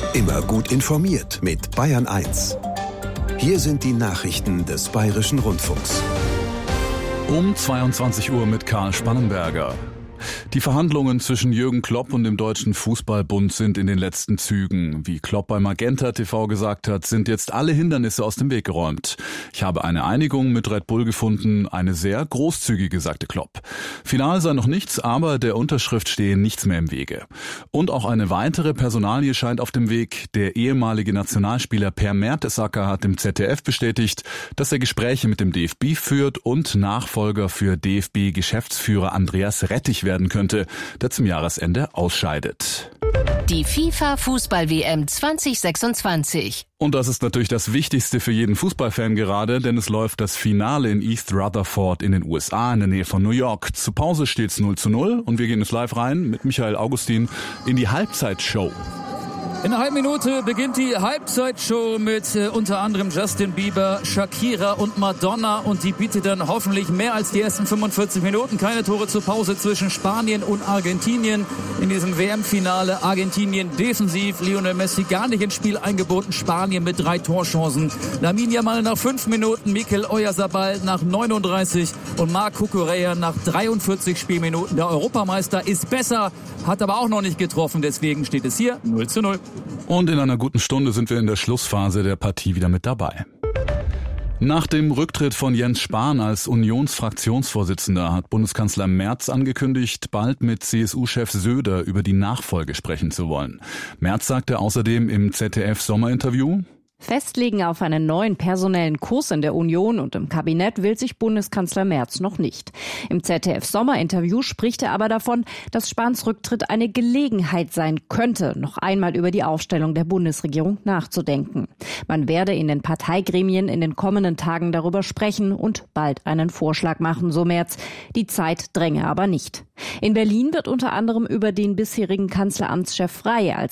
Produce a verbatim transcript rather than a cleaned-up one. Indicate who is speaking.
Speaker 1: Immer gut informiert mit Bayern eins. Hier sind die Nachrichten des Bayerischen Rundfunks.
Speaker 2: Um zweiundzwanzig Uhr mit Karl Spannenberger. Die Verhandlungen zwischen Jürgen Klopp und dem Deutschen Fußballbund sind in den letzten Zügen. Wie Klopp bei Magenta T V gesagt hat, sind jetzt alle Hindernisse aus dem Weg geräumt. Ich habe eine Einigung mit Red Bull gefunden, eine sehr großzügige, sagte Klopp. Final sei noch nichts, aber der Unterschrift stehe nichts mehr im Wege. Und auch eine weitere Personalie scheint auf dem Weg. Der ehemalige Nationalspieler Per Mertesacker hat dem Z D F bestätigt, dass er Gespräche mit dem D F B führt und Nachfolger für D F B-Geschäftsführer Andreas Rettich werden könnte, der zum Jahresende ausscheidet.
Speaker 3: Die FIFA-Fußball-W M zwanzig sechsundzwanzig.
Speaker 2: Und das ist natürlich das Wichtigste für jeden Fußballfan gerade, denn es läuft das Finale in East Rutherford in den U S A in der Nähe von New York. Zur Pause steht's null zu null und wir gehen jetzt live rein mit Michael Augustin in die Halbzeitshow.
Speaker 4: In einer halben Minute beginnt die Halbzeitshow mit äh, unter anderem Justin Bieber, Shakira und Madonna, und die bietet dann hoffentlich mehr als die ersten fünfundvierzig Minuten. Keine Tore zur Pause zwischen Spanien und Argentinien in diesem W M-Finale. Argentinien defensiv, Lionel Messi gar nicht ins Spiel eingebunden, Spanien mit drei Torchancen. Lamine Yamal nach fünf Minuten, Mikel Oyarzabal nach neununddreißig und Marc Cucurella nach dreiundvierzig Spielminuten. Der Europameister ist besser, hat aber auch noch nicht getroffen, deswegen steht es hier null zu null.
Speaker 2: Und in einer guten Stunde sind wir in der Schlussphase der Partie wieder mit dabei. Nach dem Rücktritt von Jens Spahn als Unionsfraktionsvorsitzender hat Bundeskanzler Merz angekündigt, bald mit C S U-Chef Söder über die Nachfolge sprechen zu wollen. Merz sagte außerdem im Z D F-Sommerinterview:
Speaker 5: Festlegen auf einen neuen personellen Kurs in der Union und im Kabinett will sich Bundeskanzler Merz noch nicht. Im Z D F-Sommerinterview spricht er aber davon, dass Spahns Rücktritt eine Gelegenheit sein könnte, noch einmal über die Aufstellung der Bundesregierung nachzudenken. Man werde in den Parteigremien in den kommenden Tagen darüber sprechen und bald einen Vorschlag machen, so Merz. Die Zeit dränge aber nicht. In Berlin wird unter anderem über den bisherigen Kanzleramtschef Frey als